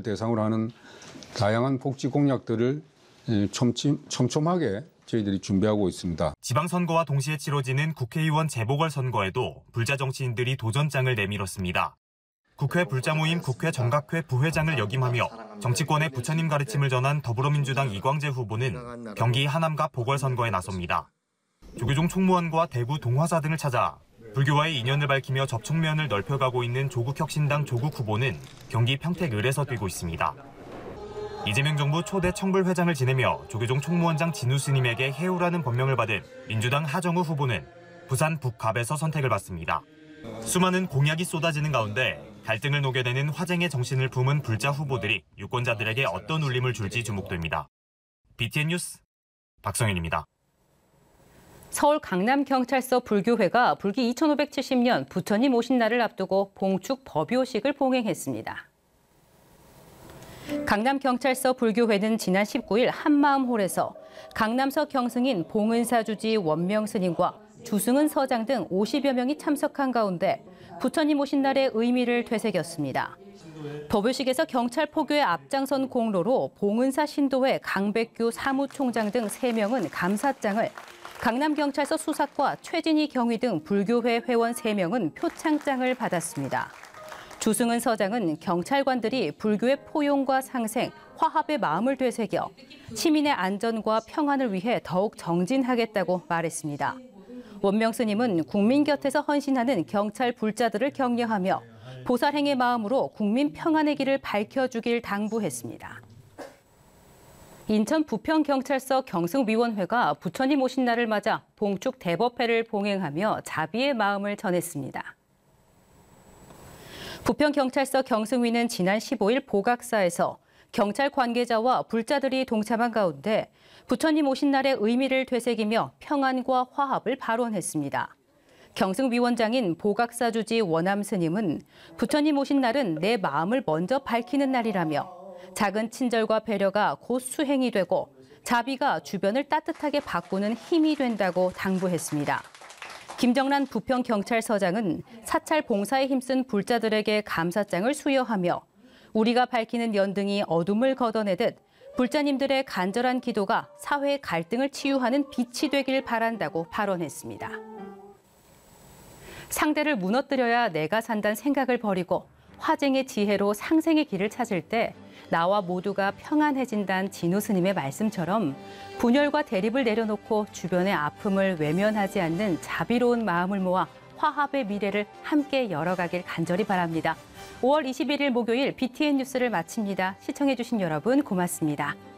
대상으로 하는 다양한 복지 공약들을 촘촘하게 저희들이 준비하고 있습니다. 지방선거와 동시에 치러지는 국회의원 재보궐선거에도 불자 정치인들이 도전장을 내밀었습니다. 국회 불자 모임 국회 정각회 부회장을 역임하며 정치권의 부처님 가르침을 전한 더불어민주당 이광재 후보는 경기 하남갑 보궐선거에 나섭니다. 조규종 총무원과 대구 동화사 등을 찾아 불교와의 인연을 밝히며 접촉면을 넓혀가고 있는 조국혁신당 조국 후보는 경기 평택을에서 뛰고 있습니다. 이재명 정부 초대 청불회장을 지내며 조규종 총무원장 진우 스님에게 해오라는 법명을 받은 민주당 하정우 후보는 부산 북갑에서 선택을 받습니다. 수많은 공약이 쏟아지는 가운데 갈등을 녹여내는 화쟁의 정신을 품은 불자 후보들이 유권자들에게 어떤 울림을 줄지 주목됩니다. BTN 뉴스 박성현입니다. 서울 강남경찰서 불교회가 불기 2570년 부처님 오신 날을 앞두고 봉축 법요식을 봉행했습니다. 강남경찰서 불교회는 지난 19일 한마음홀에서 강남서 경승인 봉은사주지 원명스님과 주승은 서장 등 50여 명이 참석한 가운데 부처님 오신 날의 의미를 되새겼습니다. 법요식에서 경찰 포교에 앞장선 공로로 봉은사 신도회 강백규 사무총장 등 3명은 감사장을, 강남경찰서 수사과 최진희 경위 등 불교회 회원 3명은 표창장을 받았습니다. 주승은 서장은 경찰관들이 불교의 포용과 상생, 화합의 마음을 되새겨 시민의 안전과 평안을 위해 더욱 정진하겠다고 말했습니다. 원명 스님은 국민 곁에서 헌신하는 경찰 불자들을 격려하며 보살행의 마음으로 국민 평안의 길을 밝혀주길 당부했습니다. 인천 부평경찰서 경승위원회가 부처님 오신 날을 맞아 봉축 대법회를 봉행하며 자비의 마음을 전했습니다. 부평경찰서 경승위는 지난 15일 보각사에서 경찰 관계자와 불자들이 동참한 가운데 부처님 오신 날의 의미를 되새기며 평안과 화합을 발언했습니다. 경승위원장인 보각사 주지 원암 스님은 부처님 오신 날은 내 마음을 먼저 밝히는 날이라며 작은 친절과 배려가 곧 수행이 되고 자비가 주변을 따뜻하게 바꾸는 힘이 된다고 당부했습니다. 김정란 부평경찰서장은 사찰 봉사에 힘쓴 불자들에게 감사장을 수여하며 우리가 밝히는 연등이 어둠을 걷어내듯 불자님들의 간절한 기도가 사회의 갈등을 치유하는 빛이 되길 바란다고 발언했습니다. 상대를 무너뜨려야 내가 산다는 생각을 버리고 화쟁의 지혜로 상생의 길을 찾을 때 나와 모두가 평안해진다는 진우 스님의 말씀처럼 분열과 대립을 내려놓고 주변의 아픔을 외면하지 않는 자비로운 마음을 모아 화합의 미래를 함께 열어가길 간절히 바랍니다. 5월 21일 목요일 BTN 뉴스를 마칩니다. 시청해주신 여러분 고맙습니다.